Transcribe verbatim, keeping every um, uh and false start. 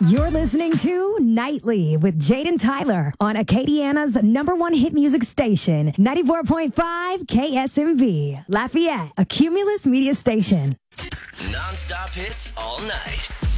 You're listening to Nightly with Jaden Tyler on Acadiana's number one hit music station, ninety-four point five K S M V, Lafayette, a Cumulus media station. Non-stop hits all night.